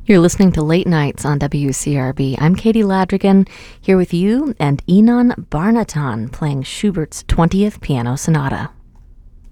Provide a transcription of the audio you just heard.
You're listening to Late Nights on WCRB. I'm Katie Ladrigan, here with you and Inon Barnaton playing Schubert's 20th Piano Sonata.